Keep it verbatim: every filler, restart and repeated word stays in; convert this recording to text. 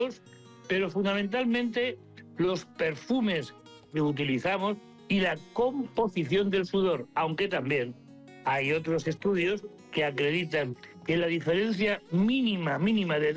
pero fundamentalmente los perfumes que utilizamos y la composición del sudor, aunque también hay otros estudios que acreditan que la diferencia mínima, mínima de